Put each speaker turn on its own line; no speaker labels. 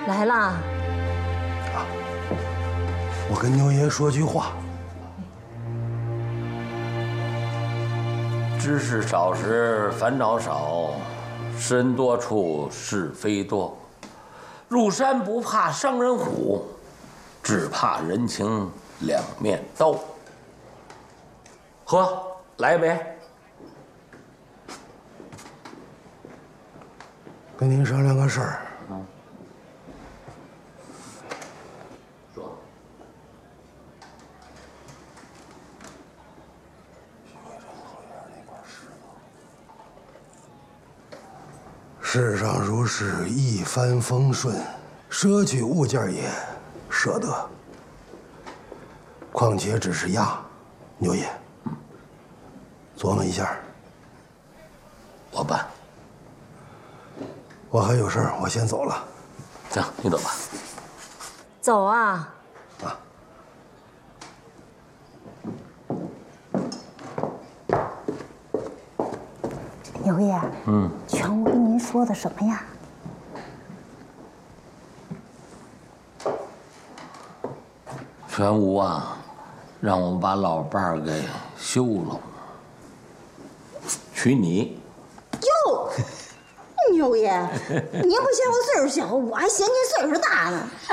来啦。
我跟牛爷说句话。
知识少时烦恼少，识人多处是非多。入山不怕伤人虎，只怕人情两面刀。喝，来一杯。
跟您商量个事儿。
说。
世上如是一帆风顺，舍去物件也舍得。况且只是牙，牛爷，琢磨一下。
我办。
我还有事儿，我先走了。
行，你走吧。
走啊！
牛爷，全无跟您说的什么呀？
全无啊，让我们把老伴儿给休了，娶你。
哟，牛爷，你不嫌我岁数小，我还嫌您岁数大呢。